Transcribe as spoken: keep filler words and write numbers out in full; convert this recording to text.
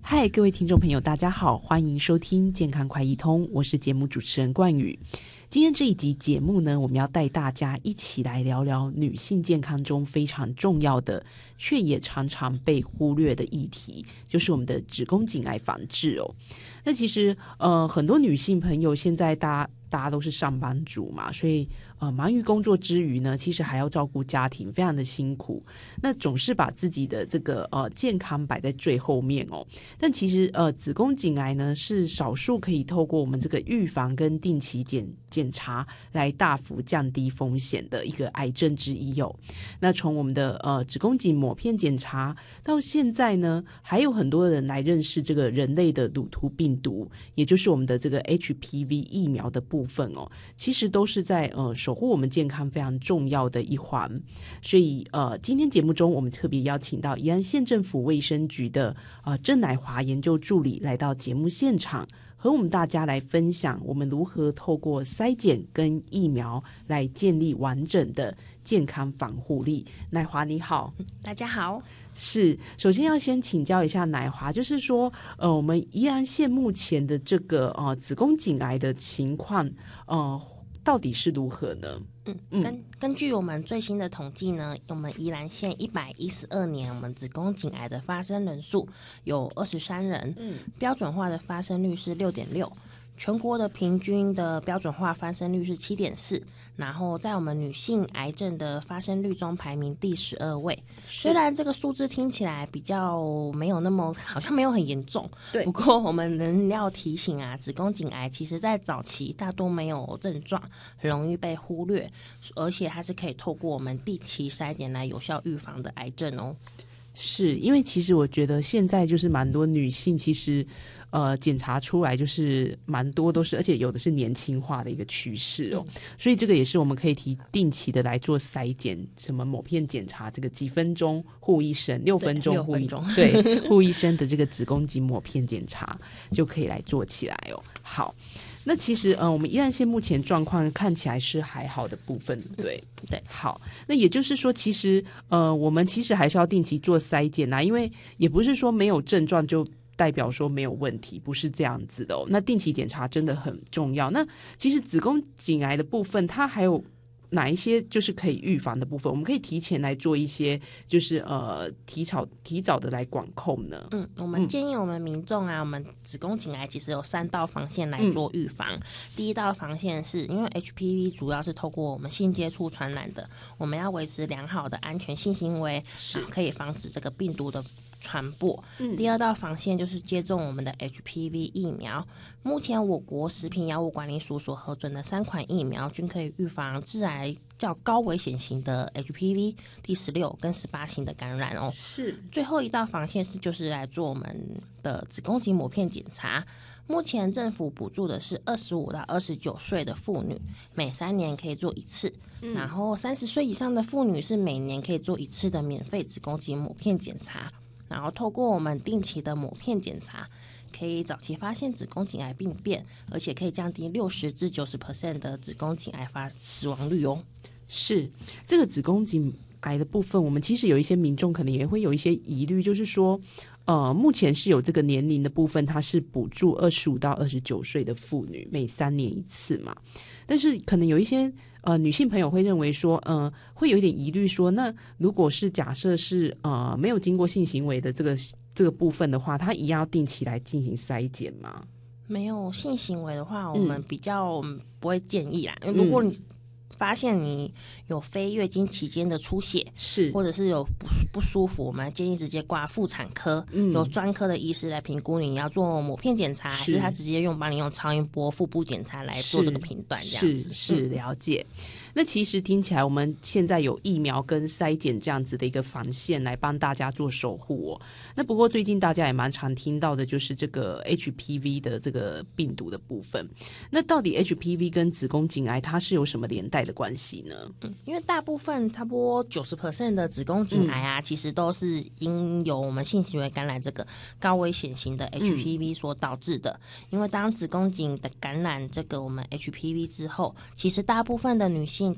嗨，各位听众朋友大家好，欢迎收听健康快一通，我是节目主持人冠宇。今天这一集节目呢，我们要带大家一起来聊聊女性健康中非常重要的却也常常被忽略的议题，就是我们的子宫颈癌防治哦。那其实呃，很多女性朋友现在大家大家都是上班族嘛，所以呃，忙于工作之余呢，其实还要照顾家庭，非常的辛苦。那总是把自己的这个呃健康摆在最后面哦。但其实呃，子宫颈癌呢是少数可以透过我们这个预防跟定期检检查来大幅降低风险的一个癌症之一哦。那从我们的呃子宫颈抹片检查到现在呢，还有很多人来认识这个人类的乳突病毒，也就是我们的这个 H P V 疫苗的部分哦，其实都是在呃守护我们健康非常重要的一环。所以呃，今天节目中我们特别邀请到宜兰县政府卫生局的呃郑乃华研究助理来到节目现场，和我们大家来分享我们如何透过筛检跟疫苗来建立完整的健康防护力。乃华你好。 大家好。 是，首先要先请教一下乃华，就是说呃，我们宜兰县目前的这个呃子宫颈癌的情况呃到底是如何呢？ 嗯，根根据我们最新的统计呢，我们宜兰县一百一十二年，我们子宫颈癌的发生人数有二十三人，嗯，标准化的发生率是六点六，全国的平均的标准化发生率是七点四，然后在我们女性癌症的发生率中排名第十二位。虽然这个数字听起来比较没有那么，好像没有很严重，对，不过我们仍要提醒啊，子宫颈癌其实在早期大多没有症状，很容易被忽略，而且它是可以透过我们定期筛检来有效预防的癌症哦。 是，因为其实我觉得现在就是蛮多女性其实呃检查出来就是蛮多都是，而且有的是年轻化的一个趋势哦、嗯、所以这个也是我们可以提定期的来做筛检，什么抹片检查，这个几分钟护医生，六分钟护医对护医生的这个子宫颈抹片检查就可以来做起来哦。好，那其实呃，我们宜兰县目前状况看起来是还好的部分，对、嗯、对。好，那也就是说，其实呃，我们其实还是要定期做筛检啊，因为也不是说没有症状就代表说没有问题，不是这样子的哦。那定期检查真的很重要。那其实子宫颈癌的部分，它还有哪一些就是可以预防的部分，我们可以提前来做一些就是呃提早提早的来管控呢？ 嗯，我们建议我们民众啊，我们子宫颈癌其实有三道防线来做预防、嗯、第一道防线是因为 H P V 主要是透过我们性接触传染的，我们要维持良好的安全性行为，是可以防止这个病毒的传播、嗯、第二道防线就是接种我们的 H P V 疫苗。目前我国食品药物管理署所核准的三款疫苗均可以预防致癌较高危险型的 H P V 第十六跟十八型的感染哦。是，最后一道防线是就是来做我们的子宫颈抹片检查。目前政府补助的是二十五到二十九岁的妇女，每三年可以做一次、嗯、然后三十岁以上的妇女是每年可以做一次的免费子宫颈抹片检查。然后透过我们定期的抹片检查，可以早期发现子宫颈癌病变，而且可以降低六十至九十 percent 的子宫颈癌发死亡率哦。 是，这个子宫颈癌的部分，我们其实有一些民众可能也会有一些疑虑，就是说呃，目前是有这个年龄的部分，它是补助二十五到二十九岁的妇女每三年一次嘛，但是可能有一些呃女性朋友会认为说呃会有一点疑虑说，那如果是假设是呃没有经过性行为的这个这个部分的话，它一样要定期来进行筛检吗？ 没有性行为的话，我们比较不会建议啦、嗯、如果你发现你有非月经期间的出血，是或者是有 不, 不舒服，我们建议直接挂妇产科、嗯、有专科的医师来评估你要做抹片检查，还是他直接用帮你用超音波腹部检查来做这个评断，这样子。 是是了解。那其实听起来我们现在有疫苗跟筛检这样子的一个防线来帮大家做守护哦。那不过最近大家也蛮常听到的就是这个 H P V 的这个病毒的部分，那到底 H P V 跟子宫颈癌它是有什么连带的关系呢？ 嗯，因为大部分差不多 百分之九十 的子宫颈癌啊、嗯、其实都是因有我们性行为感染这个高危险型的 H P V 所导致的、嗯、因为当子宫颈的感染这个我们 H P V 之后，其实大部分的女性